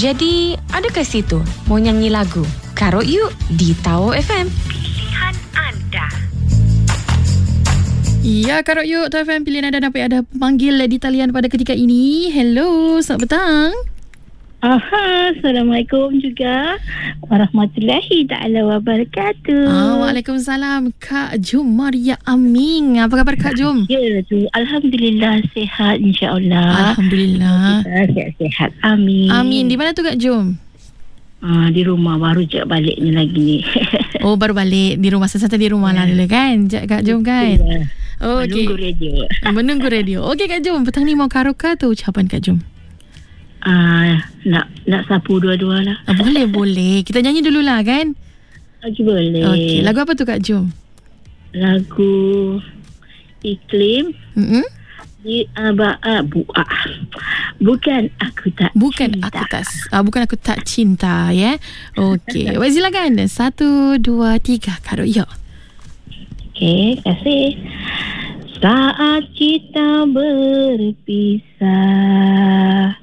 Jadi, adakah situ mau nyanyi lagu? Karut yuk di Tauh FM. Pilihan anda. Ya, Karut Yuk Tauh FM, pilihan anda. Nampak ada panggil di talian pada ketika ini. Hello, selamat petang. Assalamualaikum juga warahmatullahi ta'ala wabarakatuh. Waalaikumsalam, Kak Jom Maria Aming. Apa khabar Kak Jom? Ya tu, Alhamdulillah sihat insyaAllah. Alhamdulillah. Sihat, amin. Amin. Di mana tu Kak Jom? Di rumah, baru je balik ni lagi ni. Oh, baru balik di rumah. Santai di rumah lah dulu kan Kak Jom kan? Ya. Okey. Menunggu radio. Menunggu radio. Okey Kak Jom, petang ni mau karaoke tu ucapan Kak Jom? Nak sapu dua-dua lah. Boleh. Kita nyanyi dululah kan? Okey, boleh. Okey, lagu apa tu Kak Jom? Lagu Iklim. Bukan aku tak Bukan cinta. Bukan aku tak cinta, ya. Okey. Wah, silakan. 1, 2, 3. Karut Yuk. Okey, kasih. Saat kita berpisah,